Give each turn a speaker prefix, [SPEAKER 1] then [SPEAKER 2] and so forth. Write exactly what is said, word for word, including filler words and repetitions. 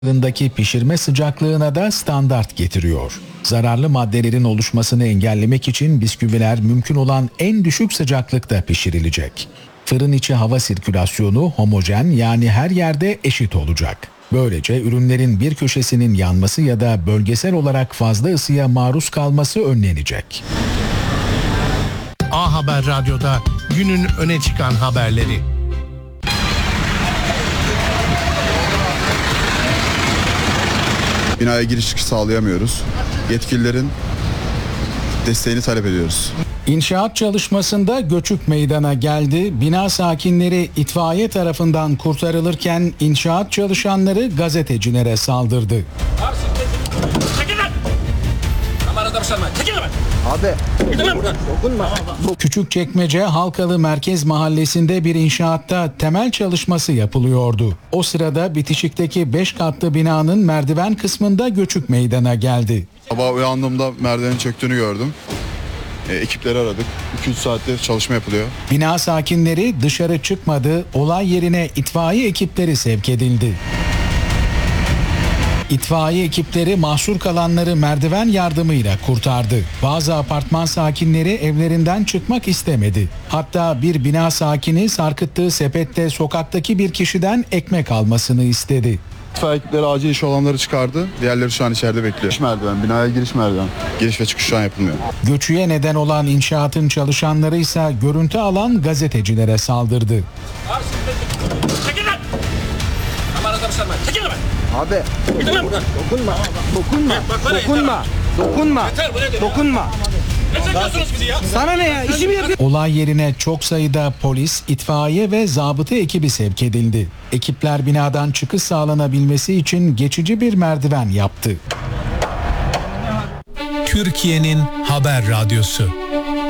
[SPEAKER 1] fırındaki pişirme sıcaklığına da standart getiriyor. Zararlı maddelerin oluşmasını engellemek için bisküviler mümkün olan en düşük sıcaklıkta pişirilecek. Fırın içi hava sirkülasyonu homojen, yani her yerde eşit olacak. Böylece ürünlerin bir köşesinin yanması ya da bölgesel olarak fazla ısıya maruz kalması önlenecek.
[SPEAKER 2] A Haber Radyo'da günün öne çıkan haberleri.
[SPEAKER 3] Binaya giriş çıkış sağlayamıyoruz. Yetkililerin desteğini talep ediyoruz.
[SPEAKER 1] İnşaat çalışmasında göçük meydana geldi. Bina sakinleri itfaiye tarafından kurtarılırken inşaat çalışanları gazetecilere saldırdı.
[SPEAKER 4] Çekil lan! Kamerada bir şey var. Çekil lan!
[SPEAKER 5] Abi.
[SPEAKER 4] Gidin lan buradan.
[SPEAKER 5] Dokunma.
[SPEAKER 1] Küçükçekmece Halkalı Merkez Mahallesi'nde bir inşaatta temel çalışması yapılıyordu. O sırada bitişikteki beş katlı binanın merdiven kısmında göçük meydana geldi.
[SPEAKER 3] Sabah uyandığımda merdivenin çöktüğünü gördüm. E, ekipleri aradık. iki üç saattir çalışma yapılıyor.
[SPEAKER 1] Bina sakinleri dışarı çıkmadı, olay yerine itfaiye ekipleri sevk edildi. İtfaiye ekipleri mahsur kalanları merdiven yardımıyla kurtardı. Bazı apartman sakinleri evlerinden çıkmak istemedi. Hatta bir bina sakini sarkıttığı sepette sokaktaki bir kişiden ekmek almasını istedi.
[SPEAKER 3] İtfaiye ekipleri acil iş olanları çıkardı. Diğerleri şu an içeride bekliyor. Giriş merdiven, binaya giriş merdiven. Giriş ve çıkış şu an yapılmıyor.
[SPEAKER 1] Göçüye neden olan inşaatın çalışanları ise görüntü alan gazetecilere saldırdı.
[SPEAKER 4] Çekil lan! Kamerada bir şey var. Çekil lan!
[SPEAKER 5] Abi.
[SPEAKER 4] Gidin lan buradan.
[SPEAKER 5] Dokunma. Dokunma.
[SPEAKER 4] Bak bana
[SPEAKER 5] Dokunma. Dokunma.
[SPEAKER 4] Yeter, bu nedir ya?
[SPEAKER 5] Dokunma.
[SPEAKER 4] Ne çekiyorsunuz bizi ya?
[SPEAKER 5] Sana ne ya? İşimi yapıyor.
[SPEAKER 1] Olay yerine çok sayıda polis, itfaiye ve zabıta ekibi sevk edildi. Ekipler binadan çıkış sağlanabilmesi için geçici bir merdiven yaptı.
[SPEAKER 2] Türkiye'nin haber radyosu.